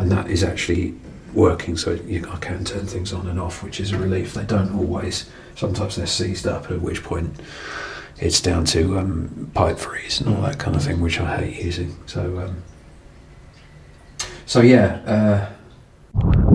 and that is actually working. So I can turn things on and off, which is a relief. They don't always. Sometimes they're seized up, at which point it's down to pipe freeze and all that kind of thing, which I hate using. So yeah.